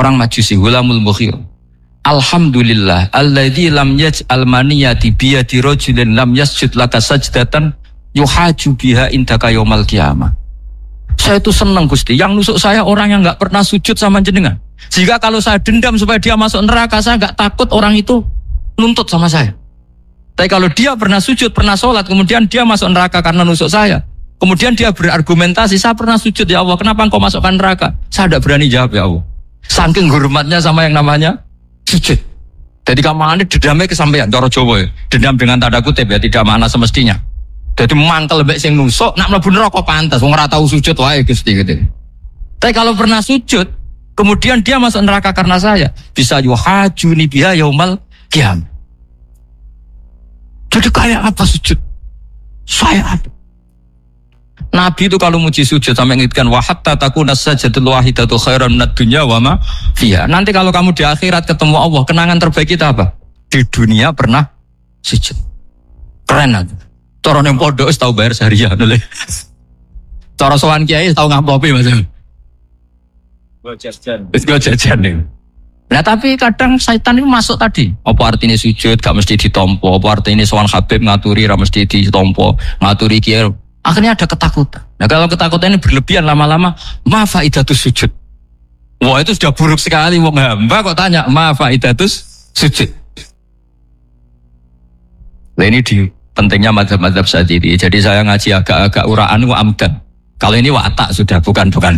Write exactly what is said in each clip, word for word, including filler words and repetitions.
Orang Majusi, Hulamul Mukhir. Alhamdulillah alladzi lam yaj'al maniyati biyadi rajulin lam yasjud laka sajdatan yuhaju biha indaka yaumal qiyamah. Saya itu senang Gusti, yang nusuk saya orang yang enggak pernah sujud sama jenengan. Jika kalau saya dendam supaya dia masuk neraka, saya enggak takut orang itu nuntut sama saya. Tapi kalau dia pernah sujud, pernah sholat, kemudian dia masuk neraka karena nusuk saya, kemudian dia berargumentasi, saya pernah sujud ya Allah, kenapa engkau masukkan neraka? Saya tidak berani jawab ya Allah. Saking hormatnya sama yang namanya sujud. Jadi kamane dendamnya kesampaian cara Jawa ya. Dendam dengan tanda kutip ya, tidak makna semestinya. Jadi mangkel mbek sing nusuk nak mlebu neraka pantes wong ora tau sujud wae Gusti gitu. Tapi kalau pernah sujud, kemudian dia masuk neraka karena saya, bisa yuhajuni biha yaumal qiyamah. Jadi kayak apa sujud? Saya apa? Nabi itu kalau muji sujud sampai ngitkan wa hatta takuna sajdatul wahidatu khairan minad dunya wa ma fiha. Nanti kalau kamu di akhirat ketemu Allah, kenangan terbaik kita apa? Di dunia pernah sujud. Keren aja. Cara ning pondok wis tau bayar seharian lho. Cara sowan kiai tau ngampopi Mas. Go jajan. Wis go jajan nih. Nah tapi kadang setan itu masuk tadi. Apa artinya sujud gak mesti ditompo, apa artinya sowan Habib ngaturi ra mesti ditompo, ngaturi kiai. Akhirnya ada ketakutan. Nah kalau ketakutan ini berlebihan lama-lama, ma faidatus sujud. Wah itu sudah buruk sekali. Wong hamba kok tanya, ma faidatus sujud. Nah ini di pentingnya mazhab-mazhab Syadzili. Jadi saya ngaji agak-agak uraan wa amdan. Kalau ini watak sudah, bukan-bukan.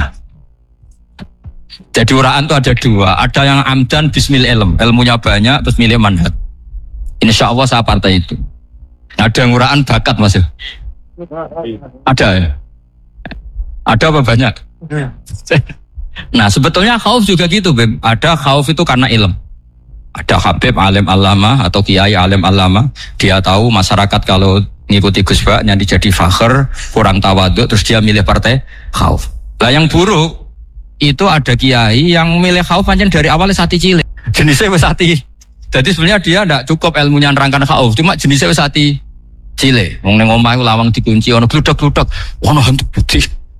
Jadi uraan itu ada dua. Ada yang amdan bismil ilm. Ilmunya banyak, terus milih manhaj. Insya Allah saya partai itu. Ada yang uraan bakat Mas. Ada ya? Ada apa banyak? Nah sebetulnya khauf juga gitu Beb. Ada khauf itu karena ilm. Ada Habib alim alama atau kiai alim alama, dia tahu masyarakat kalau ngikuti Gus Bak nanti jadi fakhr, kurang tawaduk, terus dia milih partai khauf. Lah yang buruk itu ada kiai yang milih khauf pancen dari awalnya sati cilik. Jenisnya wis sati. Jadi sebenarnya dia tidak cukup ilmunya nerangkan khauf, cuma jenisnya wis sati cilik. Wong ning omah lawang dikunci ono gludak-gludak, ono hantu putih.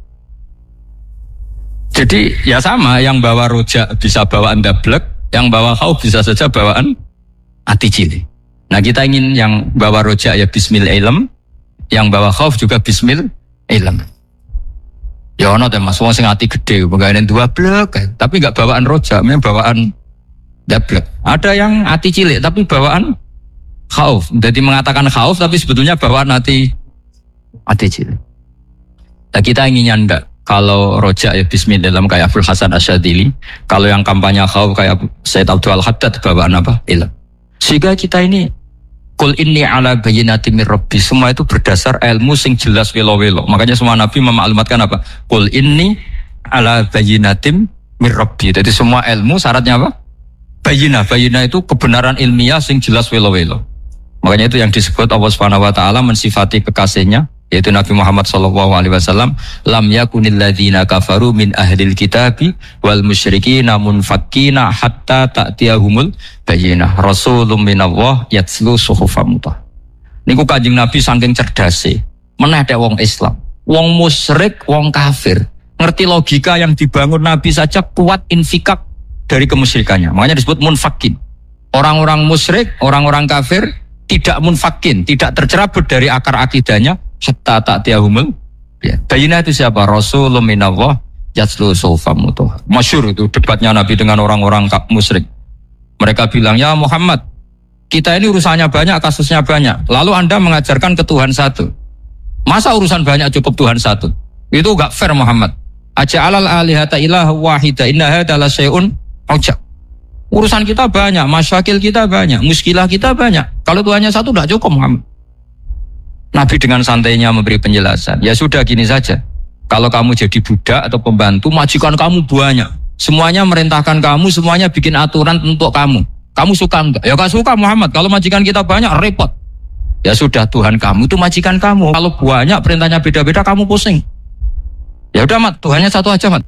Jadi ya sama, yang bawa rojak bisa bawaan dablek, yang bawa khauf bisa saja bawaan ati cilik. Nah kita ingin yang bawa rojak ya bismil ilm, yang bawa khauf juga bismil ilm. Ya ono teh Mas, wong sing ati gede, pegawene dua blek, tapi enggak bawaan rojak, memang bawaan dablek. Ada yang ati cilik tapi bawaan khauf. Jadi mengatakan khauf tapi sebetulnya bawaan hati hati cilik. Nah kita inginnya enggak. Kalau rojak ya bismillah kayak Abdul Hasan Asyadzili. Kalau yang kampanye khauf kayak Said Abdul Haddad bawaan apa? Ilm. Sehingga kita ini Qul inni ala bayyinatin mir rabbi. Semua itu berdasar ilmu sing jelas welo-welo. Makanya semua Nabi memaklumatkan apa? Qul inni ala bayyinatin mir rabbi. Jadi semua ilmu syaratnya apa? Bayyinah. Bayyinah itu kebenaran ilmiah sing jelas welo-welo. Makanya itu yang disebut Allah Subhanahu wa taala mensifati kekasihnya yaitu Nabi Muhammad sallallahu alaihi wasallam, lam yakunil ladzina kafaru min ahlil kitabi wal musyrikina munfakkina hatta ta'tiyahumul bayyinah rasulun minallah yatslu suhufam mutahharah. Niku Kanjeng Nabi saking cerdase meneh dek wong Islam, wong musyrik, wong kafir ngerti logika yang dibangun Nabi saja kuat infikak dari kemusyrikannya. Makanya disebut munfakin. Orang-orang musyrik, orang-orang kafir tidak munfakin, tidak tercerabut dari akar akidahnya hatta ta'tiyahumul ya. Bayyinah itu siapa? Rasulun minallah yatslu suhufam mutahharah. Masyhur itu debatnya Nabi dengan orang-orang musyrik. Mereka bilang, "Ya Muhammad, kita ini urusannya banyak, kasusnya banyak. Lalu Anda mengajarkan ke Tuhan satu. Masa urusan banyak cukup Tuhan satu? Itu enggak fair Muhammad. Aja'alal alihata ilaha wahida inna hadza la syai'un ujab. Urusan kita banyak, masyakil kita banyak, muskilah kita banyak. Kalau Tuhannya satu enggak cukup Muhammad." Nabi dengan santainya memberi penjelasan. Ya sudah gini saja. Kalau kamu jadi budak atau pembantu, majikan kamu banyak. Semuanya merintahkan kamu, semuanya bikin aturan untuk kamu. Kamu suka enggak? Ya enggak suka Muhammad. Kalau majikan kita banyak, repot. Ya sudah, Tuhan kamu itu majikan kamu. Kalau banyak perintahnya beda-beda, kamu pusing. Ya udah Mat, Tuhannya satu aja Mat.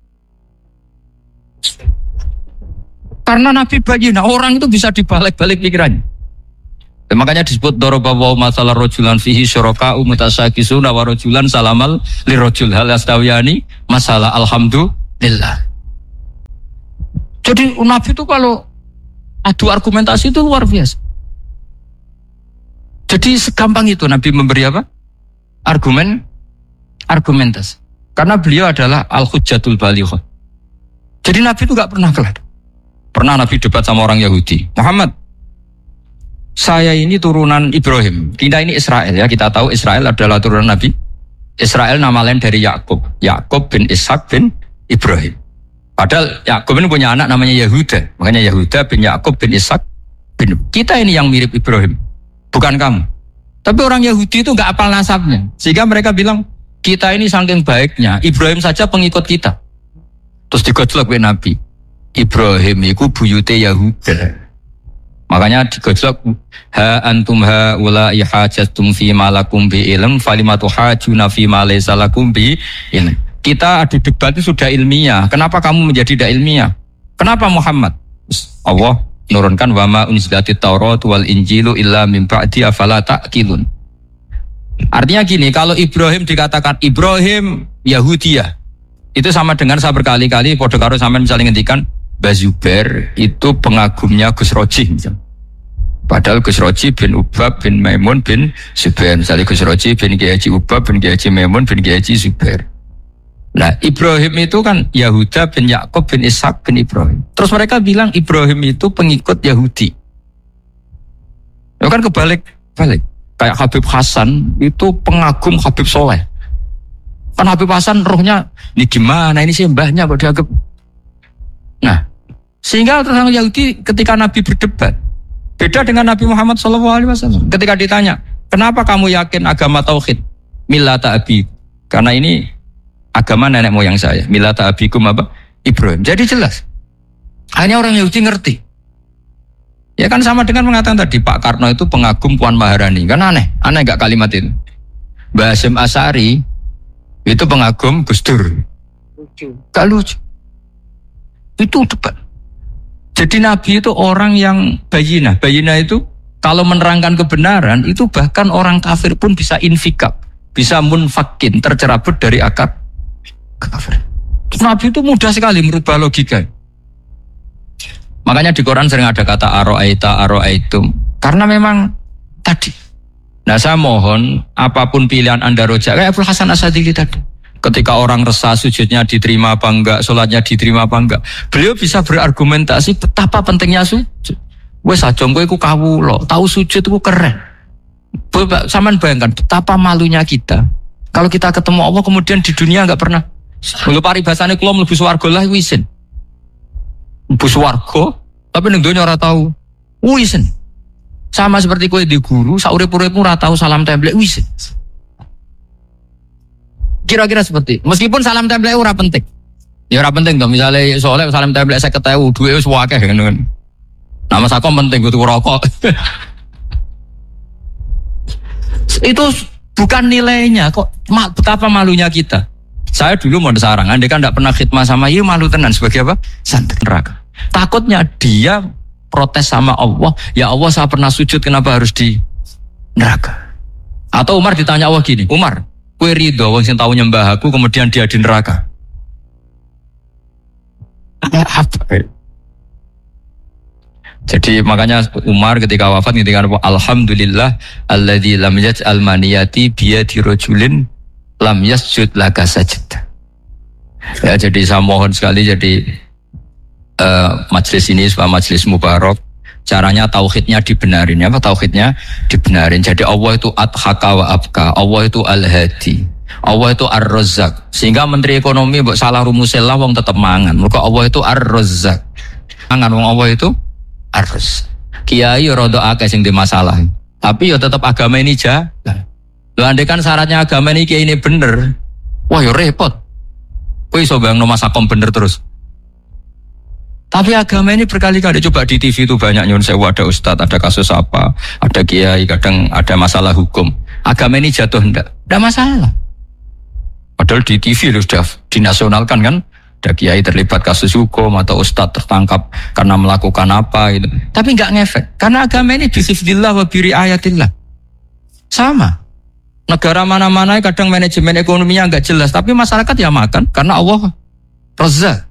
Karena Nabi bayyinah, orang itu bisa dibalik-balik pikirannya. Dan makanya disebut daraballahu masalah rajulan fihi syuraka'u mutasyakisuna wa rajulan salamal lirajul hal yastawiyani masalah alhamdulillah. Jadi Nabi itu kalau adu argumentasi itu luar biasa. Jadi segampang itu Nabi memberi apa? Argumen, argumentasi. Karena beliau adalah al-hujjatul balighah. Jadi Nabi itu gak pernah kalah. Pernah Nabi debat sama orang Yahudi. Muhammad, saya ini turunan Ibrahim. Kita ini Israel ya. Kita tahu Israel adalah turunan Nabi. Israel nama lain dari Yakub. Yakub bin Ishak bin Ibrahim. Padahal Yakub ini punya anak namanya Yahuda. Makanya Yahuda bin Yakub bin Ishak bin. Kita ini yang mirip Ibrahim. Bukan kamu. Tapi orang Yahudi itu gak hafal nasabnya. Sehingga mereka bilang, kita ini saking baiknya. Ibrahim saja pengikut kita. Terus digojlok oleh Nabi. Ibrahim itu buyute Yahuda. Makanya digojlok, ha antum ha ulai hajatum fi malakum bi ilm falimatu hajuna fi ma laysa lakum bi ilm. Kita adu debat itu sudah ilmiah. Kenapa kamu menjadi tidak ilmiah? Kenapa Muhammad? Allah nurunkan wa ma unzilatit Taurat wal Injilu illa min ba'di afala ta'qilun. Artinya gini, kalau Ibrahim dikatakan Ibrahim Yahudiyah, itu sama dengan saya berkali-kali podo karo sampean misalnya ngendikan Bazubair itu pengagumnya Gus Roji misalnya. Padahal Gus Roji bin Ubab bin Maimun bin Zubair. Misalnya Gus Roji bin Kiai Haji Ubab bin Kiai Haji Maimun bin Kiai Haji Zubair. Nah Ibrahim itu kan Yahuda bin Yakub bin Ishak bin Ibrahim. Terus mereka bilang Ibrahim itu pengikut Yahudi. Ya kan kebalik balik. Kayak Habib Hasan itu pengagum Habib Soleh. Kan Habib Hasan rohnya ini gimana, ini sih mbahnya kok dianggap. Nah sehingga orang Yahudi ketika Nabi berdebat beda dengan Nabi Muhammad shallallahu alaihi wasallam. Ketika ditanya, kenapa kamu yakin agama tauhid? Millata abi. Karena ini agama nenek moyang saya. Millata abikum apa? Ibrahim. Jadi jelas. Hanya orang Yahudi ngerti. Ya kan sama dengan mengatakan tadi Pak Karno itu pengagum Puan Maharani. Kan aneh. Aneh gak kalimat itu? Mbah Hasyim Asy'ari itu pengagum Gus Dur. Lucu. Gak lucu. Itu debat. Jadi Nabi itu orang yang bayinah. Bayinah itu kalau menerangkan kebenaran itu bahkan orang kafir pun bisa infikab, bisa munfakin, tercerabut dari akar kafir. Nabi itu mudah sekali merubah logika. Makanya di Quran sering ada kata aro'aita, aro'aitum. Karena memang tadi. Nah saya mohon apapun pilihan Anda rojak, kayak Abdul Hasan Asadili tadi. Ketika orang resah sujudnya diterima apa enggak, sholatnya diterima apa enggak, beliau bisa berargumentasi betapa pentingnya sujud. Wes ajong kowe iku kawula, tahu sujud itu keren. Saman bayangkan betapa malunya kita kalau kita ketemu Allah kemudian di dunia enggak pernah. Lho paribasane kula mlebu swarga lah isin. Mlebu swarga tapi ning donya ora tahu. Isin. Sama seperti kowe di guru, sak urip-uripmu ora tahu salam templek isin. Kira-kira seperti, meskipun salam template ora penting. Ya ora penting toh, misalnya soalnya salam template saya ketahui duwe wis akeh ngono kan. Nama sakom penting kudu rokok. Itu bukan nilainya kok, betapa malunya kita. Saya dulu mau sarang, andai kan enggak pernah khidmah sama iya malu tenan sebagai apa? Santri neraka. Takutnya dia protes sama Allah, ya Allah saya pernah sujud kenapa harus di neraka? Atau Umar ditanya Allah gini, Umar kowe ridho wong sing tau nyembah aku kemudian dia di neraka. Apa? Jadi makanya Umar ketika wafat ketika alhamdulillah alladzi lam yaj'al maniyati biyadi rajulin lam yasjud laka sajdah. Ya jadi saya mohon sekali jadi uh, majelis ini sebuah majelis mubarak. Caranya tauhidnya dibenarin, apa tauhidnya dibenarin. Jadi Allah itu adhaka wa abka, Allah itu al-hadi, Allah itu ar-razzaq. Sehingga Menteri Ekonomi mbok salah rumusnya lah wong tetep mangan. Mergo Allah itu ar-razzaq. Mangan wong Allah itu ar-razzaq. Kiai rada akeh sing di masalah. Tapi ya tetep agama ini jalan. Lho andai kan syaratnya agama ini kiai ini bener. Wah ya repot. Kowe iso bayangno masakom bener terus. Tapi agama ini berkali-kali coba di T V itu banyak nyun sewu, ada ustadz, ada kasus apa, ada kiai, kadang ada masalah hukum. Agama ini jatuh enggak? Enggak masalah. Padahal di T V itu sudah dinasionalkan kan, ada kiai terlibat kasus hukum atau ustadz tertangkap karena melakukan apa gitu. Tapi enggak ngefek, karena agama ini bisifdillah wa biri ayatillah. Sama. Negara mana-mana kadang manajemen ekonominya enggak jelas, tapi masyarakat ya makan karena Allah Razzaq.